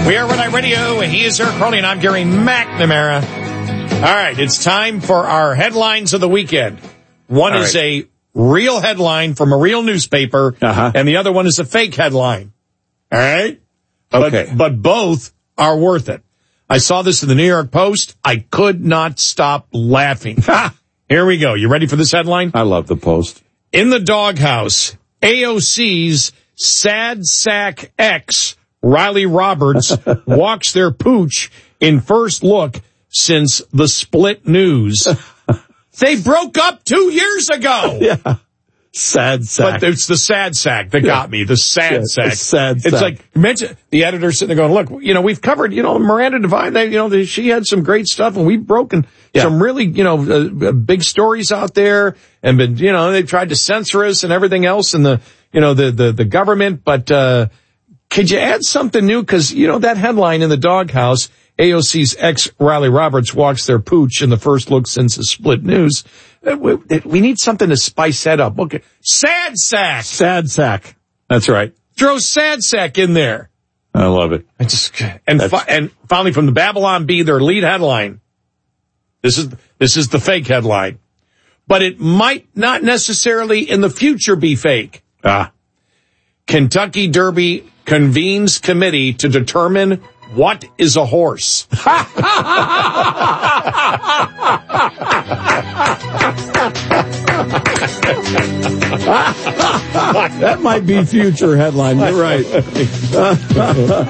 We are Red Eye Radio. He is Eric Crowley, and I'm Gary McNamara. All right, it's time for our headlines of the weekend. One is a real headline from a real newspaper, and the other one is a fake headline. All right? Okay. But both are worth it. I saw this in the New York Post. I could not stop laughing. Here we go. You ready for this headline? I love the Post. In the doghouse, AOC's sad sack ex, Riley Roberts, walks their pooch in first look since the split news. They broke up 2 years ago. Yeah. Sad sack. But it's the sad sack that got me. The sad sack. Sad It's sack. like, mention the editor sitting there going, look, we've covered, Miranda Devine, she had some great stuff and we've broken some really, big stories out there and been, they tried to censor us and everything else and the government. But, could you add something new? Cause, that headline in the doghouse, AOC's ex Riley Roberts walks their pooch in the first look since the split news. We need something to spice that up. Okay. Sad sack. Sad sack. That's right. Throw sad sack in there. I love it. And finally from the Babylon Bee, their lead headline. This is the fake headline. But it might not necessarily in the future be fake. Kentucky Derby convenes committee to determine what is a horse. That might be future headline. You're right.